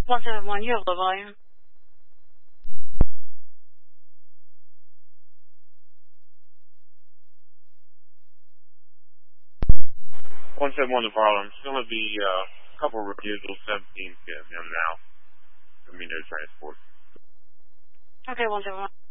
171, you have low volume. 171 to Harlem. It's going to be a couple of usual 17 p.m. now for me to transport. Okay, 171.